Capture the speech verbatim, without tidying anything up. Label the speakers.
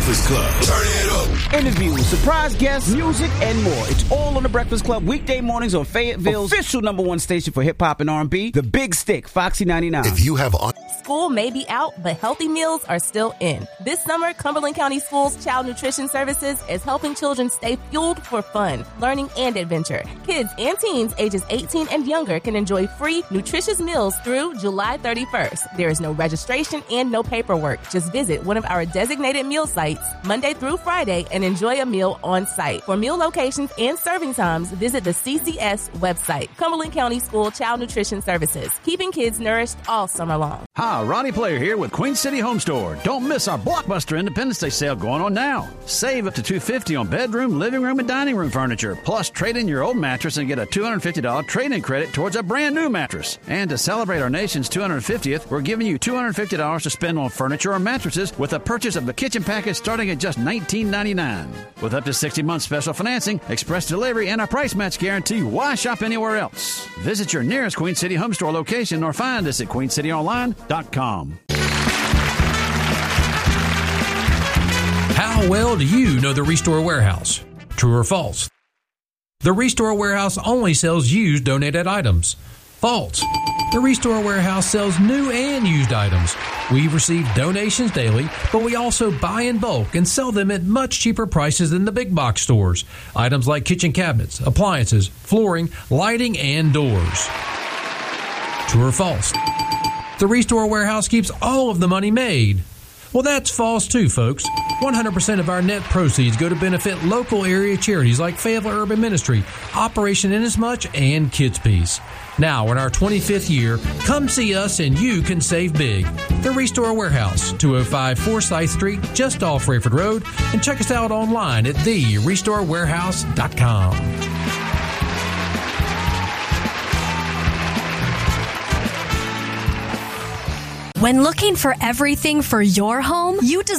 Speaker 1: Breakfast Club. Turn it up.
Speaker 2: Interviews, surprise guests, music, and more. It's all on The Breakfast Club, weekday mornings on Fayetteville's official number one station for hip-hop and R and B, The Big Stick, Foxy ninety-nine.
Speaker 1: If you have... On-
Speaker 3: School may be out, but healthy meals are still in. This summer, Cumberland County Schools Child Nutrition Services is helping children stay fueled for fun, learning, and adventure. Kids and teens ages eighteen and younger can enjoy free, nutritious meals through July thirty-first. There is no registration and no paperwork. Just visit one of our designated meal sites Monday through Friday and enjoy a meal on site. For meal locations and serving times, visit the C C S website. Cumberland County School Child Nutrition Services, keeping kids nourished all summer long.
Speaker 4: Hi, Ronnie Player here with Queen City Home Store. Don't miss our blockbuster Independence Day sale going on now. Save up to two hundred fifty dollars on bedroom, living room, and dining room furniture. Plus, trade in your old mattress and get a two hundred fifty dollars trade-in credit towards a brand new mattress. And to celebrate our nation's two hundred fiftieth, we're giving you two hundred fifty dollars to spend on furniture or mattresses with a purchase of the kitchen package starting at just nineteen ninety-nine dollars. With up to sixty months special financing, express delivery, and a price match guarantee, why shop anywhere else? Visit your nearest Queen City Home Store location or find us at queen city online dot com.
Speaker 5: How well do you know the Restore Warehouse? True or false? The Restore Warehouse only sells used donated items. False. The Restore Warehouse sells new and used items. We receive donations daily, but we also buy in bulk and sell them at much cheaper prices than the big box stores. Items like kitchen cabinets, appliances, flooring, lighting, and doors. True or false? The Restore Warehouse keeps all of the money made. Well, that's false too, folks. one hundred percent of our net proceeds go to benefit local area charities like Fayetteville Urban Ministry, Operation Inasmuch, and Kids Peace. Now, in our twenty-fifth year, come see us and you can save big. The Restore Warehouse, two oh five Forsyth Street, just off Rayford Road, and check us out online at the restore warehouse dot com.
Speaker 6: When looking for everything for your home, you deserve